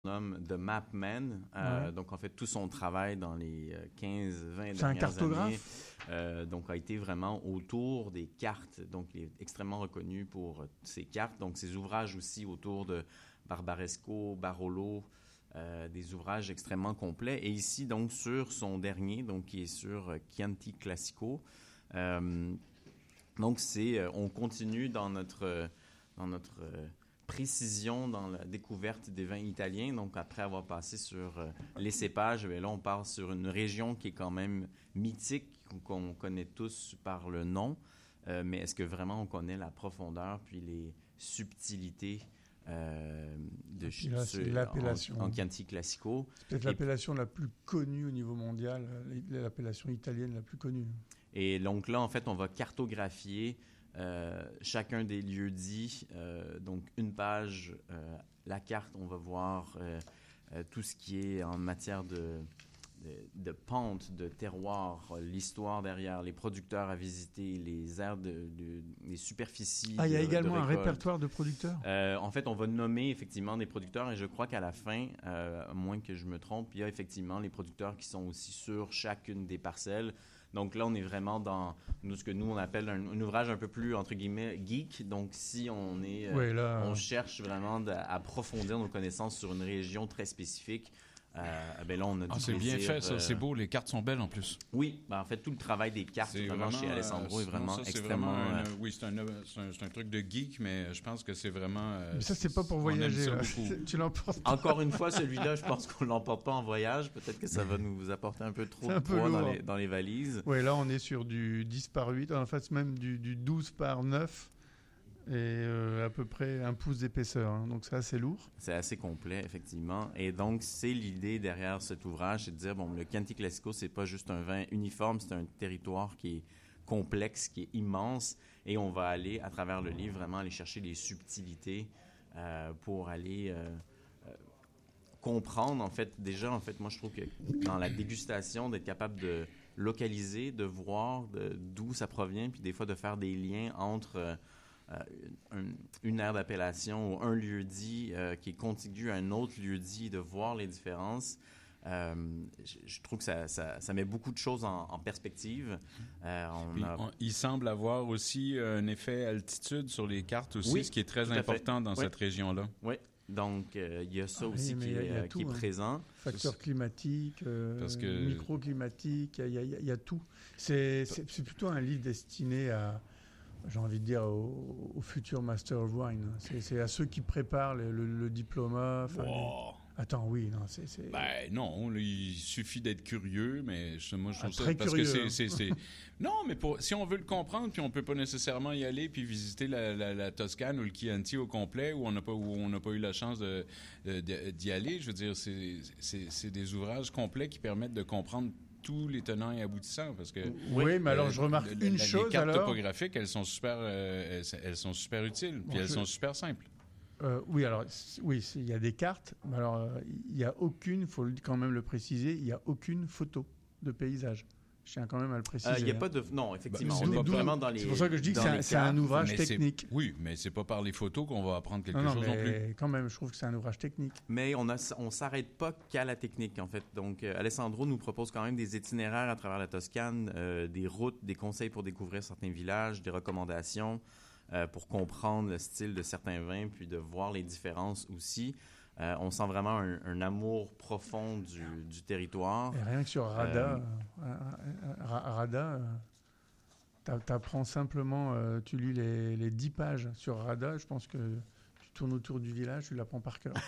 nomme The Mapman. Donc, en fait, tout son travail dans les 15-20 C'est un dernières années cartographe? donc, a été vraiment autour des cartes. Donc, il est extrêmement reconnu pour ses cartes. Donc, ses ouvrages aussi autour de Barbaresco, Barolo, des ouvrages extrêmement complets. Et ici, donc, sur son dernier, donc, qui est sur Chianti Classico. Donc, on continue dans notre précision dans la découverte des vins italiens. Donc, après avoir passé sur les cépages, bien là, on part sur une région qui est quand même mythique, qu'on connaît tous par le nom. Mais est-ce que vraiment on connaît la profondeur puis les subtilités c'est l'appellation. En Chianti Classico? C'est peut-être l'appellation la plus connue au niveau mondial, l'appellation italienne la plus connue. Et donc là, en fait, on va cartographier chacun des lieux-dits. Donc, une page, la carte, on va voir tout ce qui est en matière de pente, de terroir, l'histoire derrière, les producteurs à visiter, les aires, les superficies. Il y a également un répertoire de producteurs? En fait, on va nommer effectivement des producteurs et je crois qu'à la fin, à moins que je me trompe, il y a effectivement les producteurs qui sont aussi sur chacune des parcelles. Donc là, on est vraiment dans ce que nous, on appelle un ouvrage un peu plus, entre guillemets, geek. Donc si on est... on cherche vraiment à approfondir nos connaissances sur une région très spécifique. Ben là, on a c'est bien fait, ça. C'est beau. Les cartes sont belles, en plus. Oui. En fait, tout le travail des cartes, vraiment, chez Alessandro, est vraiment extrêmement... oui, c'est un truc de geek, mais je pense que c'est vraiment... mais ça, c'est pas pour voyager. Tu l'emportes pas. Encore une fois, celui-là, je pense qu'on l'emporte pas en voyage. Peut-être que ça va nous apporter un peu trop de poids dans les valises. Oui, là, on est sur du 10 par 8, en fait, même du 12 par 9. Et à peu près 1 pouce d'épaisseur. Hein. Donc, c'est assez lourd. C'est assez complet, effectivement. Et donc, c'est l'idée derrière cet ouvrage, c'est de dire, bon, le Chianti Classico, c'est pas juste un vin uniforme, c'est un territoire qui est complexe, qui est immense. Et on va aller, à travers le livre, vraiment aller chercher les subtilités pour aller comprendre, en fait. Déjà, en fait, moi, je trouve que dans la dégustation, d'être capable de localiser, de voir d'où ça provient, puis des fois de faire des liens entre... une aire d'appellation ou un lieu-dit qui est contigu à un autre lieu-dit, de voir les différences. Je trouve que ça met beaucoup de choses en perspective. Il semble avoir aussi un effet altitude sur les cartes aussi, oui, ce qui est très important dans cette région-là. Oui. Donc, il y a ça aussi qui est présent. Facteurs climatiques, microclimatiques, il y a tout. C'est plutôt un livre destiné à... J'ai envie de dire aux futurs Master of Wine. C'est à ceux qui préparent le diplôme. Attends, oui, non, c'est... Ben non, il suffit d'être curieux, mais moi je trouve ça... Très parce curieux, que c'est... Non, mais si on veut le comprendre, puis on peut pas nécessairement y aller puis visiter la Toscane ou le Chianti au complet, où on n'a pas eu la chance d'y aller, je veux dire, c'est des ouvrages complets qui permettent de comprendre tous les tenants et aboutissants, parce que oui, mais alors je remarque une chose. Les cartes topographiques, elles sont super utiles, puis elles sont super simples. Oui, il y a des cartes, mais alors il y a aucune, faut quand même le préciser, il y a aucune photo de paysage. Je tiens quand même à le préciser. Il n'y a pas de... Non, effectivement, on est vraiment dans les... C'est pour ça que je dis que c'est un ouvrage technique. Oui, mais c'est pas par les photos qu'on va apprendre quelque chose non plus. Quand même, je trouve que c'est un ouvrage technique. Mais on s'arrête pas qu'à la technique, en fait. Donc, Alessandro nous propose quand même des itinéraires à travers la Toscane, des routes, des conseils pour découvrir certains villages, des recommandations pour comprendre le style de certains vins, puis de voir les différences aussi. On sent vraiment un amour profond du territoire. Et rien que sur Rada, t'apprends simplement, tu lis les 10 pages sur Rada, je pense que tu tournes autour du village, tu l'apprends par cœur.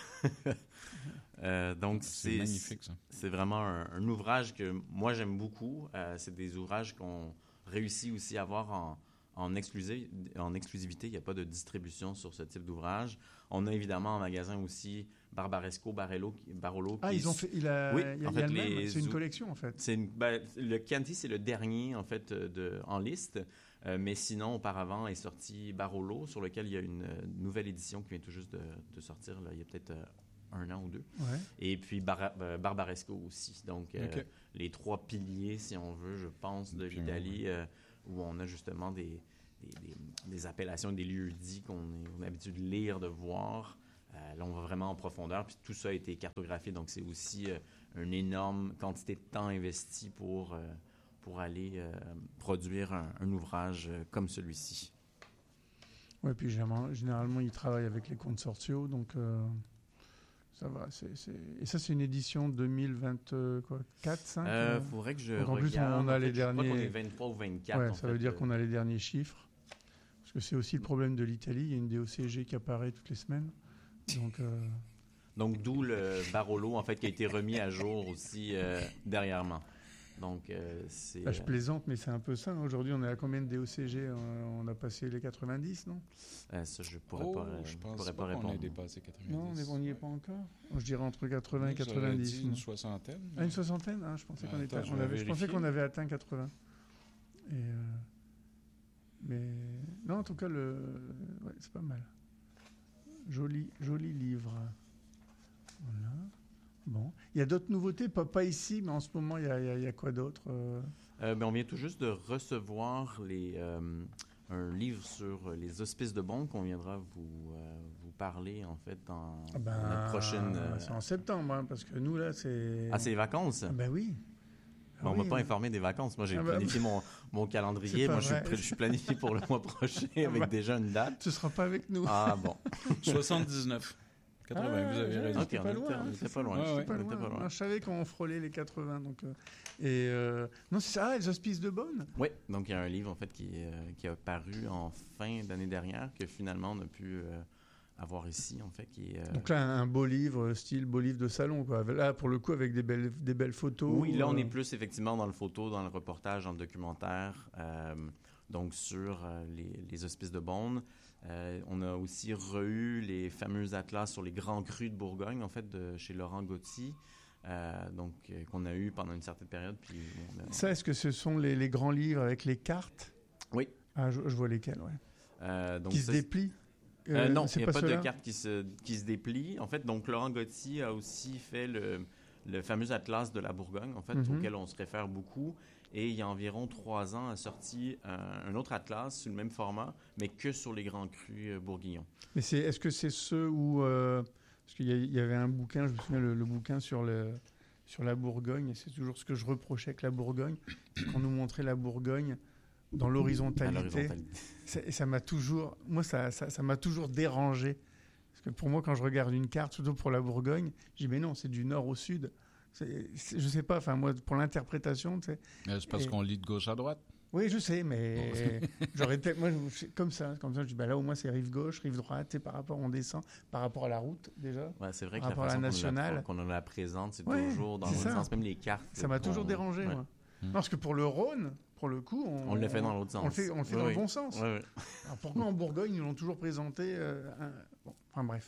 Donc c'est magnifique, ça. C'est vraiment un ouvrage que moi j'aime beaucoup. C'est des ouvrages qu'on réussit aussi à avoir en exclusivité. Il n'y a pas de distribution sur ce type d'ouvrage. On a évidemment en magasin aussi Barbaresco, Barolo. Ils ont fait. C'est une collection en fait. Le Chianti, c'est le dernier en fait en liste. Mais sinon, auparavant est sorti Barolo, sur lequel il y a une nouvelle édition qui vient tout juste de sortir. Là, il y a peut-être 1 an ou 2. Ouais. Et puis Barbaresco aussi. Donc les 3 piliers, si on veut, je pense, de l'Italie. Où on a justement des appellations, des lieux-dits qu'on a l'habitude de lire, de voir. là, on va vraiment en profondeur, puis tout ça a été cartographié, donc c'est aussi une énorme quantité de temps investi pour aller produire un ouvrage comme celui-ci. Oui, puis généralement, il travaille avec les consortiaux, donc ça va. Et ça, c'est une édition 2024, 5 faudrait que je donc, en regarde. plus, on a les derniers... Je crois qu'on est 23 ou 24. Ouais, ça veut dire qu'on a les derniers chiffres. Parce que c'est aussi le problème de l'Italie. Il y a une DOCG qui apparaît toutes les semaines. Donc, d'où le Barolo, en fait, qui a été remis à jour aussi dernièrement. Donc, c'est... Là, je plaisante, mais c'est un peu ça. Aujourd'hui, on est à combien de DOCG? On a passé les 90, non? Ça, je pourrais pas répondre. On a dépassé 90. Non, on n'y est pas encore. Je dirais entre 80 et 90. Une soixantaine. Une soixantaine? Je pensais je pensais qu'on avait atteint 80. Mais non, en tout cas, c'est pas mal. Joli livre. Voilà. Bon. Il y a d'autres nouveautés, pas ici, mais en ce moment, il y a quoi d'autre? On vient tout juste de recevoir un livre sur les hospices de Beaune qu'on viendra vous parler, en fait, dans la prochaine... C'est en septembre, parce que nous, là, c'est... Ah, c'est les vacances? Ben oui. On ne m'a pas informé des vacances. Moi, j'ai planifié mon calendrier. Moi, je suis planifié pour le mois prochain avec déjà une date. Tu ne seras pas avec nous. Ah, bon. 79. 80, vous avez raison. Okay, on n'était pas loin. Je savais qu'on frôlait les 80. Non, c'est ça, les hospices de Beaune. Oui, donc il y a un livre, en fait, qui a paru en fin d'année dernière, que finalement, on a pu... avoir ici, en fait, qui est... Donc là, un beau livre, style beau livre de salon, quoi. Là, pour le coup, avec des belles photos. Oui, là, on est plus, effectivement, dans le photo, dans le reportage, dans le documentaire, donc sur les hospices de Beaune. On a aussi eu les fameux atlas sur les grands crus de Bourgogne, en fait, chez Laurent Gauthier, qu'on a eu pendant une certaine période. Puis Ça, est-ce que ce sont les grands livres avec les cartes? Oui. Ah, je vois lesquels, ouais. Donc qui se déplient? Non, il n'y a pas de carte qui se déplie. En fait, donc Laurent Gauthier a aussi fait le fameux atlas de la Bourgogne, en fait, auquel on se réfère beaucoup. Et il y a environ 3 ans, a sorti un autre atlas sur le même format, mais que sur les grands crus bourguignons. Mais est-ce que c'est ceux où... parce qu'il y avait un bouquin, je me souviens, le bouquin sur la Bourgogne, et c'est toujours ce que je reprochais avec la Bourgogne, c'est qu'on nous montrait la Bourgogne dans l'horizontalité. Et ça m'a toujours... Moi, ça m'a toujours dérangé. Parce que pour moi, quand je regarde une carte, surtout pour la Bourgogne, je dis, mais non, c'est du nord au sud. Je sais pas, enfin, moi, pour l'interprétation, tu sais... C'est parce qu'on lit de gauche à droite. Oui, je sais, mais j'aurais peut-être... Moi, comme ça, je dis, là, au moins, c'est rive gauche, rive droite, tu sais, par rapport, on descend, par rapport à la route, déjà. Ouais, c'est vrai que la façon qu'on la présente, c'est toujours dans l'autre sens, même les cartes. Ça m'a toujours dérangé, moi. Non, parce que pour le Rhône, pour le coup, on le fait dans l'autre sens. On le fait dans le bon sens. Oui. Alors pourquoi en Bourgogne, ils l'ont toujours présenté enfin bref.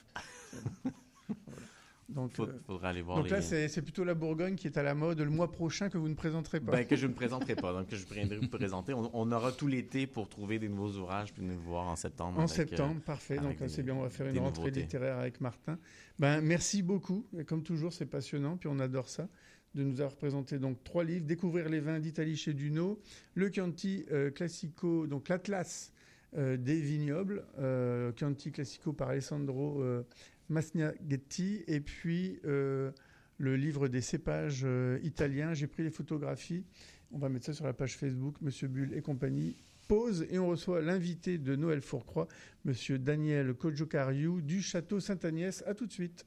Donc, faudra aller voir. Donc là, c'est plutôt la Bourgogne qui est à la mode le mois prochain que vous ne présenterez pas. Que je ne présenterai pas, donc que je viendrai vous présenter. On aura tout l'été pour trouver des nouveaux ouvrages puis nous voir en septembre. En septembre, parfait. Donc c'est bien, on va faire une rentrée littéraire avec Martin. Merci beaucoup. Et comme toujours, c'est passionnant, puis on adore ça, de nous avoir présenté donc 3 livres. Découvrir les vins d'Italie chez Duno, le Chianti Classico, donc l'Atlas des vignobles, Chianti Classico par Alessandro Masnaghetti, et puis le livre des cépages italiens. J'ai pris les photographies. On va mettre ça sur la page Facebook, Monsieur Bull et compagnie. Pause, et on reçoit l'invité de Noël Fourcroy, Monsieur Daniel Cojocariou du Château Sainte-Agnès. À tout de suite.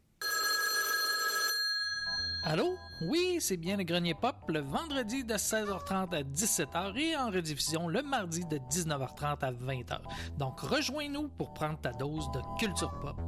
Allô? Oui, c'est bien le Grenier Pop, le vendredi de 16h30 à 17h et en rediffusion le mardi de 19h30 à 20h. Donc rejoins-nous pour prendre ta dose de culture pop.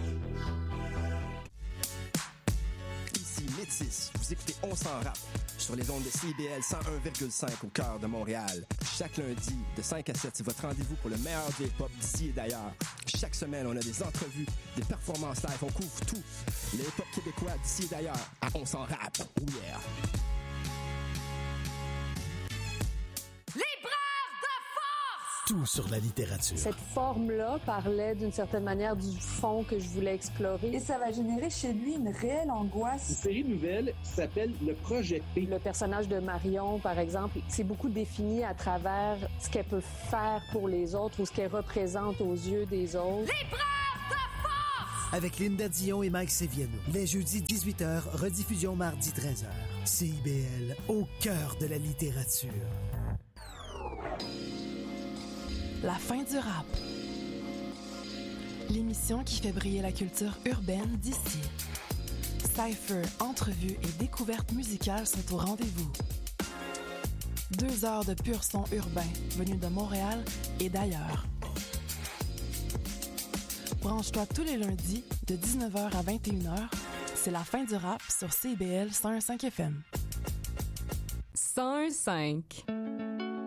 Ici Métis, vous écoutez On s'en rappe sur les ondes de CIBL 101,5 au cœur de Montréal. Chaque lundi, de 5 à 7, c'est votre rendez-vous pour le meilleur du hip-hop d'ici et d'ailleurs. Chaque semaine, on a des entrevues, des performances live, on couvre tout. Le hip-hop québécois d'ici et d'ailleurs, à On s'en rappe. Oh yeah! Tout sur la littérature. Cette forme-là parlait d'une certaine manière du fond que je voulais explorer. Et ça va générer chez lui une réelle angoisse. Une série nouvelle qui s'appelle Le Projet P. Le personnage de Marion, par exemple, c'est beaucoup défini à travers ce qu'elle peut faire pour les autres ou ce qu'elle représente aux yeux des autres. L'épreuve de force! avec Linda Dion et Mike Seviano. Les jeudis 18h, rediffusion mardi 13h. CIBL, au cœur de la littérature. La fin du rap. L'émission qui fait briller la culture urbaine d'ici. Cypher, entrevues et découvertes musicales sont au rendez-vous. 2 heures de pur son urbain venus de Montréal et d'ailleurs. Branche-toi tous les lundis de 19h à 21h. C'est la fin du rap sur CIBL 101.5 FM. 101.5